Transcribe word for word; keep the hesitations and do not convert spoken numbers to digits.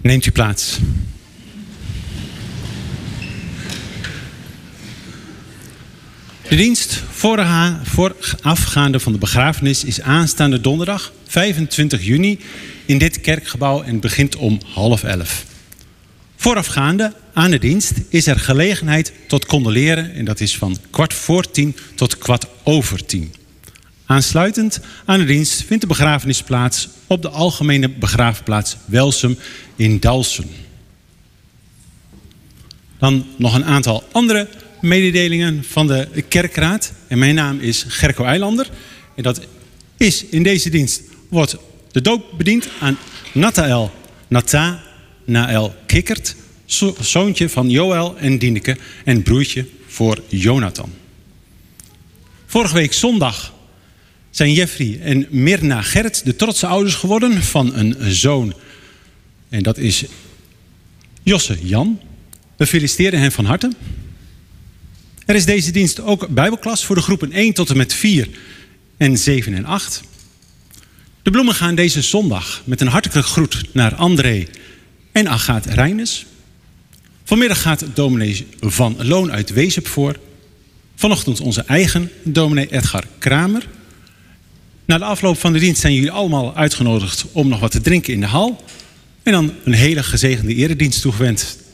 Neemt u plaats. De dienst voorafgaande van de begrafenis is aanstaande donderdag vijfentwintig juni in dit kerkgebouw en begint om half elf. Voorafgaande aan de dienst is er gelegenheid tot condoleren en dat is van kwart voor tien tot kwart over tien. Aansluitend aan de dienst vindt de begrafenis plaats op de algemene begraafplaats Welsum in Dalfsen. Dan nog een aantal andere mededelingen van de kerkraad. En mijn naam is Gerco Eilander. En dat is in deze dienst wordt de doop bediend aan Nathanael Nathanael Kikkert, zo- zoontje van Joël en Dieneke en broertje voor Jonathan. Vorige week zondag zijn Jeffrey en Mirna Gerrit de trotse ouders geworden van een zoon. En dat is Josse Jan. We feliciteren hen van harte. Er is deze dienst ook bijbelklas voor de groepen één tot en met vier en zeven en acht. De bloemen gaan deze zondag met een hartelijke groet naar André en Agaat Reines. Vanmiddag gaat dominee Van Loon uit Wezep voor. Vanochtend onze eigen dominee Edgar Kramer. Na de afloop van de dienst zijn jullie allemaal uitgenodigd om nog wat te drinken in de hal. En dan een hele gezegende eredienst toegewend